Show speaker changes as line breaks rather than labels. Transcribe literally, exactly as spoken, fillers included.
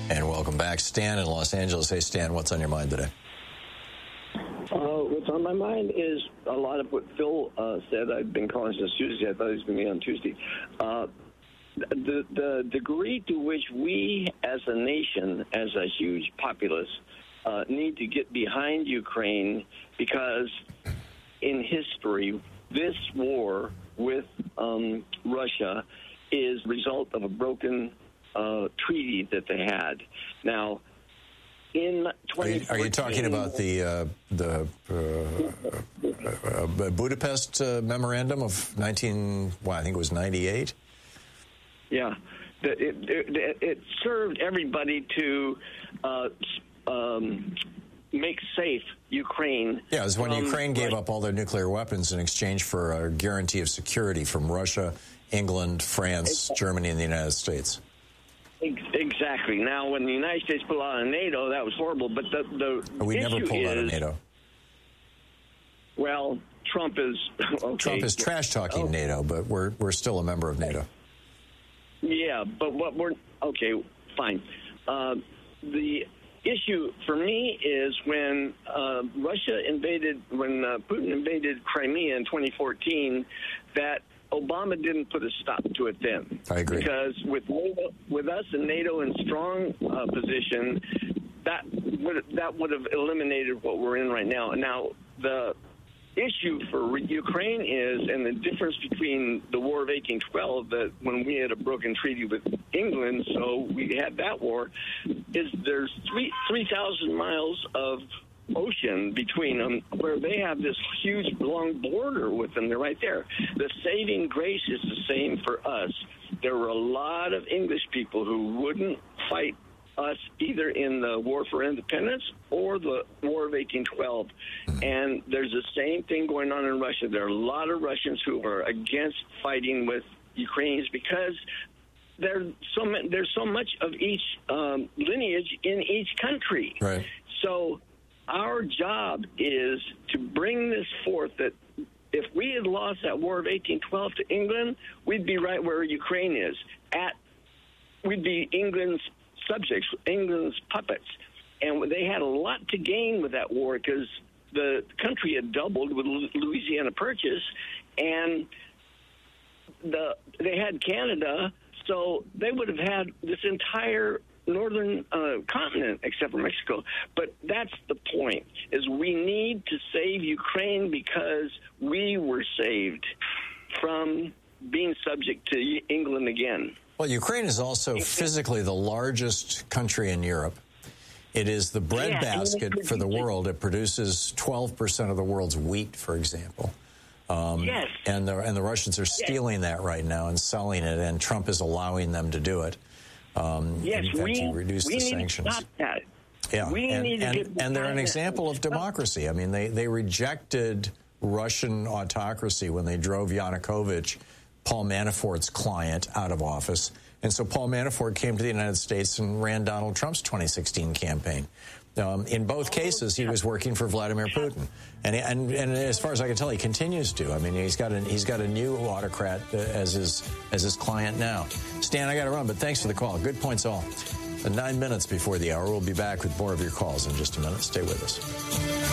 And welcome back. Stan in Los Angeles. Hey, Stan, what's on your mind today?
Uh, what's on my mind is a lot of what Phil uh, said. I've been calling since Tuesday. I thought he was going to be on Tuesday. Uh, the, the degree to which we as a nation, as a huge populace, uh, need to get behind Ukraine, because in history, this war with um, Russia is a result of a broken uh, treaty that they had. Now, in
are you, are you talking about the uh, the uh, uh, Budapest uh, memorandum of nineteen? Well, I think it was ninety-eight.
Yeah, it, it, it served everybody to uh, um, make safe Ukraine.
Yeah, it was when
um,
Ukraine gave
right.
up all their nuclear weapons in exchange for a guarantee of security from Russia, England, France, exactly. Germany, and the United States.
Exactly. Now, when the United States pulled out of NATO, that was horrible. But the the
we
issue
never pulled
is,
out of NATO.
Well, Trump is okay.
Trump is trash talking
oh.
NATO, but we're we're still a member of NATO.
Yeah, but what we're okay, fine. Uh, the issue for me is when uh, Russia invaded, when uh, Putin invaded Crimea in twenty fourteen, that Obama didn't put a stop to it then.
I agree.
Because with NATO, with us and NATO in strong uh, position, that would that would have eliminated what we're in right now. Now the issue for Ukraine is, and the difference between the War of eighteen twelve, that when we had a broken treaty with England, so we had that war, is there's three three thousand miles of ocean between them, where they have this huge long border with them. They're right there. The saving grace is the same for us. There were a lot of English people who wouldn't fight us either in the War for Independence or the War of eighteen twelve. And there's the same thing going on in Russia. There are a lot of Russians who are against fighting with Ukrainians because there's so, there's so much of each um, lineage in each country.
Right.
So our job is to bring this forth, that if we had lost that War of eighteen twelve to England, we'd be right where Ukraine is. At We'd be England's subjects, England's puppets. And they had a lot to gain with that war because the country had doubled with Louisiana Purchase, and the they had Canada, so they would have had this entire northern uh, continent except for Mexico. But that's the point, is we need to save Ukraine because we were saved from being subject to England again.
Well, Ukraine is also physically the largest country in Europe. It is the breadbasket yeah, for the world. It produces twelve percent of the world's wheat, for example. Um,
yes.
And the, and the Russians are stealing yes. that right now and selling it, and Trump is allowing them to do it. Um,
yes,
in fact,
we,
he reduced
we
the
need
sanctions.
to stop that.
Yeah,
we
and,
need to
and,
get
and they're an example of
stop.
democracy. I mean, they, they rejected Russian autocracy when they drove Yanukovych, Paul Manafort's client, out of office. And so Paul Manafort came to the United States and ran Donald Trump's twenty sixteen campaign. Um, in both cases, he was working for Vladimir Putin, and, and and as far as I can tell, he continues to. I mean, he's got a he's got a new autocrat as his as his client now. Stan, I got to run, but thanks for the call. Good points all. Nine minutes before the hour, we'll be back with more of your calls in just a minute. Stay with us.